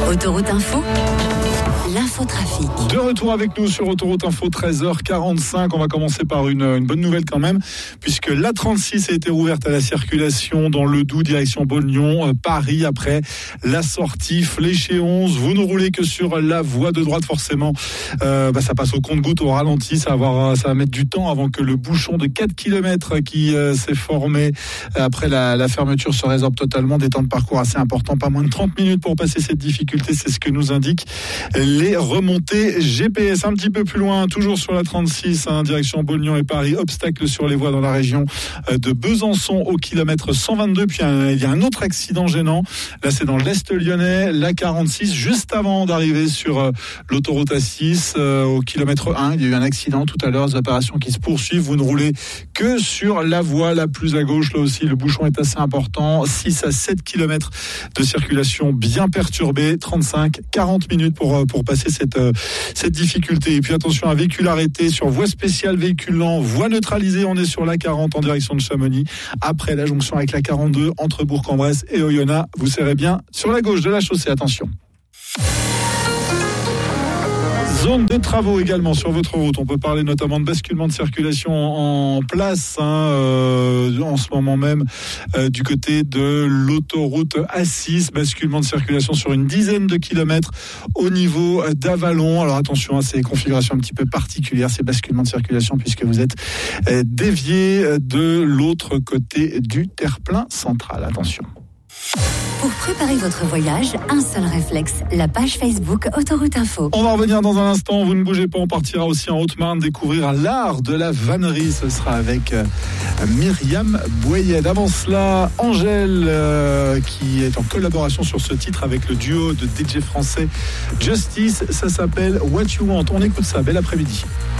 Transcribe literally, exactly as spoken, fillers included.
Autoroute Info, l'infotrafic. De retour avec nous sur Autoroute Info, treize heures quarante-cinq. On va commencer par une, une bonne nouvelle quand même, puisque l'A trente-six a été rouverte à la circulation dans le Doubs, direction Beaune-Lyon, euh, Paris, après la sortie Fléché onze. Vous ne roulez que sur la voie de droite, forcément. Euh, bah, ça passe au compte-gouttes, au ralenti. Ça va, avoir, ça va mettre du temps avant que le bouchon de quatre kilomètres qui euh, s'est formé après la, la fermeture se résorbe totalement. Des temps de parcours assez importants, pas moins de trente minutes pour passer cette difficulté. C'est ce que nous indiquent les remontées G P S. Un petit peu plus loin, toujours sur la trente-six, hein, direction Beaune-Lyon et Paris. Obstacle sur les voies dans la région de Besançon au kilomètre cent vingt-deux. Puis un, il y a un autre accident gênant. Là, c'est dans l'Est lyonnais, la quarante-six, juste avant d'arriver sur euh, l'autoroute A six, euh, au kilomètre un. Il y a eu un accident tout à l'heure, des opérations qui se poursuivent. Vous ne roulez que sur la voie la plus à gauche. Là aussi, le bouchon est assez important. six à sept kilomètres de circulation bien perturbée. trente-cinq, quarante minutes pour, pour passer cette, cette difficulté. Et puis attention, un véhicule arrêté sur voie spéciale véhicule lent, voie neutralisée. On est sur la quarante en direction de Chamonix. Après la jonction avec la quarante-deux entre Bourg-en-Bresse et Oyonnax, vous serrez bien sur la gauche de la chaussée. Attention. Zone de travaux également sur votre route. On peut parler notamment de basculement de circulation en place hein, euh, en ce moment même euh, du côté de l'autoroute A six. Basculement de circulation sur une dizaine de kilomètres au niveau d'Avallon. Alors attention, hein, c'est configuration un petit peu particulière, ces basculements de circulation, puisque vous êtes euh, dévié de l'autre côté du terre-plein central. Attention. Pour préparer votre voyage, un seul réflexe, la page Facebook Autoroute Info. On va revenir dans un instant, vous ne bougez pas, on partira aussi en Haute-Marne découvrir l'art de la vannerie. Ce sera avec euh, Myriam Boyed. Avant cela, Angèle, euh, qui est en collaboration sur ce titre avec le duo de D J français Justice. Ça s'appelle What You Want. On écoute ça, bel après-midi.